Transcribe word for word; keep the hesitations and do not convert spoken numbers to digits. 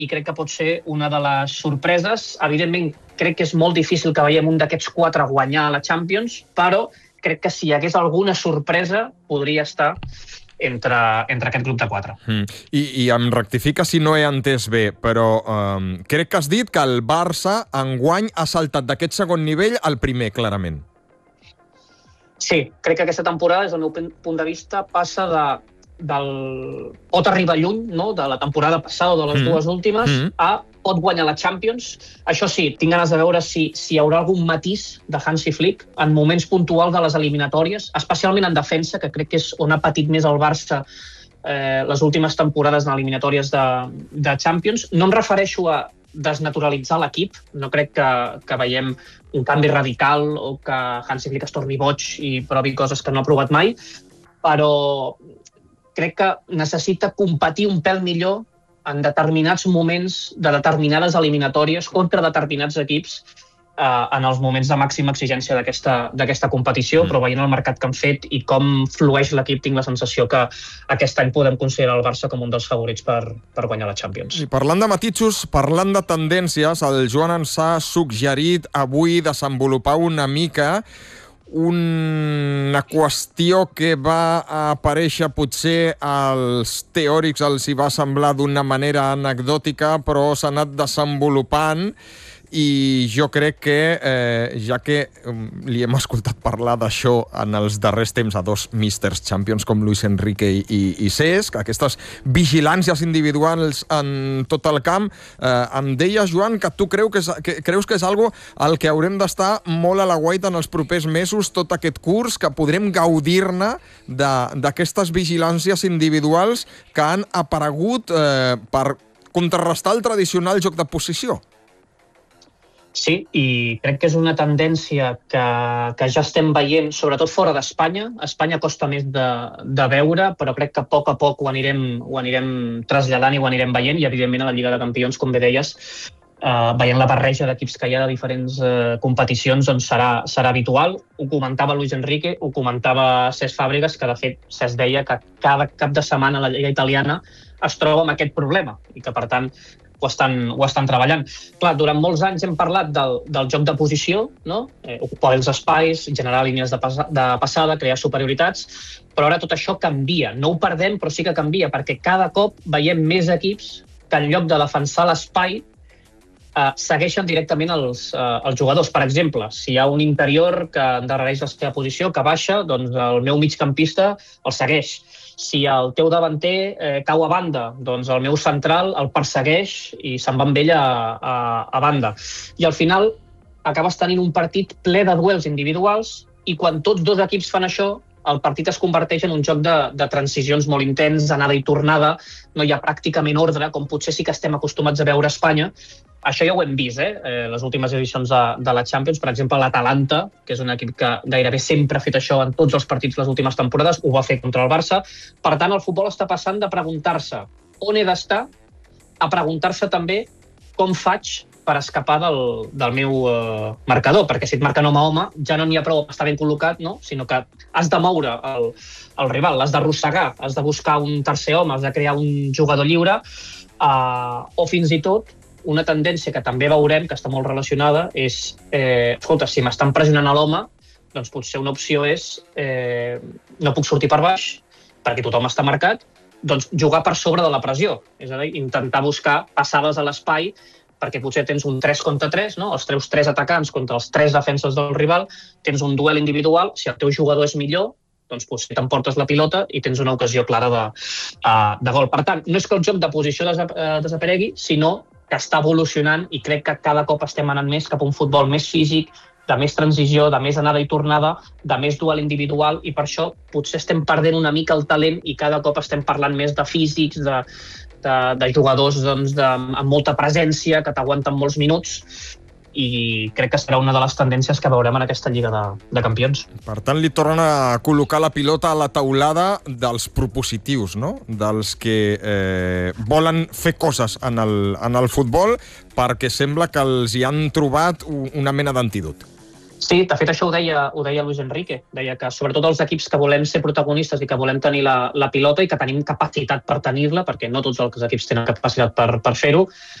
i crec que pot ser una de les sorpreses. Evidentment, crec que és molt difícil que veiem un d'aquests quatre guanyar la Champions, però crec que si hi hagués alguna sorpresa podria estar entre, entre aquest grup de quatre. Mm. I, I em rectifica si no he entès bé, però um, crec que has dit que el Barça enguany ha saltat d'aquest segon nivell al primer, clarament. Sí, crec que aquesta temporada, des del meu punt de vista, passa de, del... pot arribar lluny, no?, de la temporada passada o de les mm. dues últimes, mm. a pot guanyar la Champions. Això sí, tinc ganes de veure si, si hi haurà algun matís de Hansi Flick en moments puntuals de les eliminatòries, especialment en defensa, que crec que és on ha patit més el Barça eh, les últimes temporades en eliminatòries de, de Champions. No em refereixo a desnaturalitzar l'equip, no crec que, que veiem un canvi radical o que Hansi Flick es torni boig i provi coses que no ha provat mai, però crec que necessita competir un pèl millor en determinats moments de determinades eliminatòries contra determinats equips eh, en els moments de màxima exigència d'aquesta competició, mm. però veient el mercat que han fet i com flueix l'equip, tinc la sensació que aquest any podem considerar el Barça com un dels favorits per, per guanyar la Champions. I parlant de matisos, parlant de tendències, el Joan ens ha suggerit avui desenvolupar una mica una qüestió que va aparèixer potser als teòrics, els hi va semblar d'una manera anecdòtica, però s'ha anat desenvolupant i jo crec que, eh, ja que li hem escoltat parlar d'això en els darrers temps a dos místers Champions com Luis Enrique i, i, i Cesc, aquestes vigilàncies individuals en tot el camp, eh, em deia, Joan, que tu creu que és, que, creus que és algo al que haurem d'estar molt a la guaita en els propers mesos, tot aquest curs, que podrem gaudir-ne d'aquestes vigilàncies individuals que han aparegut eh, per contrarrestar el tradicional joc de posició. Sí, i crec que és una tendència que, que ja estem veient, sobretot fora d'Espanya. A Espanya costa més de, de veure, però crec que a poc a poc ho anirem, ho anirem traslladant i ho anirem veient, i evidentment a la Lliga de Campions, com bé deies, eh, veient la barreja d'equips que hi ha de diferents eh, competicions, doncs serà, serà habitual. Ho comentava Luis Enrique, ho comentava Cesc Fàbregas, que de fet Cesc deia que cada cap de setmana a la Lliga italiana es troba amb aquest problema i que, per tant, ho estan, ho estan treballant. Clar, durant molts anys hem parlat del, del joc de posició, no? eh, ocupar els espais, generar línies de, pas, de passada, crear superioritats, però ara tot això canvia. No ho perdem, però sí que canvia, perquè cada cop veiem més equips que en lloc de defensar l'espai eh, segueixen directament els, eh, els jugadors. Per exemple, si hi ha un interior que endarrereix la seva posició, que baixa, doncs el meu migcampista el segueix. Si el teu davanter eh, cau a banda, doncs el meu central el persegueix i se'n va amb ell a, a, a banda. I al final acabes tenint un partit ple de duels individuals i quan tots dos equips fan això, el partit es converteix en un joc de, de transicions molt intens, anada i tornada, no hi ha pràcticament ordre, com potser sí que estem acostumats a veure a Espanya. Això ja ho hem vist, eh? eh les últimes edicions de, de la Champions. Per exemple, l'Atalanta, que és un equip que gairebé sempre ha fet això en tots els partits les últimes temporades, ho va fer contra el Barça. Per tant, el futbol està passant de preguntar-se on he d'estar a preguntar-se també com faig per escapar del, del meu eh, marcador, perquè si et marquen home a home ja no n'hi ha prou estar ben col·locat, no? Sinó que has de moure el, el rival, l'has d'arrossegar, has de buscar un tercer home, has de crear un jugador lliure, eh, o fins i tot una tendència que també veurem, que està molt relacionada, és, eh, escolta, si m'estan pressionant a l'home, doncs potser una opció és eh, no puc sortir per baix, perquè tothom està marcat, doncs jugar per sobre de la pressió, és a dir, intentar buscar passades a l'espai, perquè potser tens un tres contra tres, no? Els teus tres atacants contra els tres defenses del rival, tens un duel individual, si el teu jugador és millor, doncs potser t'emportes la pilota i tens una ocasió clara de, de gol. Per tant, no és que el joc de posició desaparegui, sinó que està evolucionant i crec que cada cop estem anant més cap a un futbol més físic, de més transició, de més anada i tornada, de més duel individual, i per això potser estem perdent una mica el talent i cada cop estem parlant més de físics, de, de, de jugadors doncs, de, amb molta presència, que t'aguanten molts minuts, i crec que serà una de les tendències que veurem en aquesta Lliga de, de Campions. Per tant, li tornen a col·locar la pilota a la taulada dels propositius, no? Dels que eh, volen fer coses en el, en el futbol, perquè sembla que els hi han trobat una mena d'antídot. Sí, de fet això ho deia, ho deia Luis Enrique, deia que sobretot els equips que volem ser protagonistes i que volem tenir la, la pilota i que tenim capacitat per tenir-la, perquè no tots els equips tenen capacitat per, per fer-ho,